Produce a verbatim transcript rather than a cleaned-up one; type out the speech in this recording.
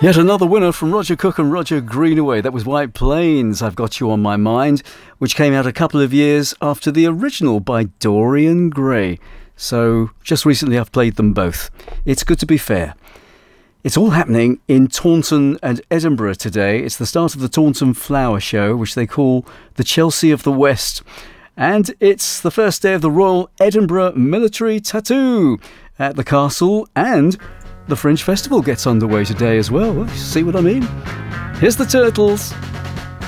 Yet another winner from Roger Cook and Roger Greenaway. That was White Plains, I've Got You on My Mind, which came out a couple of years after the original by Dorian Gray. So just recently I've played them both. It's good to be fair. It's all happening in Taunton and Edinburgh today. It's the start of the Taunton Flower Show, which they call the Chelsea of the West. And it's the first day of the Royal Edinburgh Military Tattoo at the castle, and the Fringe Festival gets underway today as well. See what I mean? Here's the Turtles.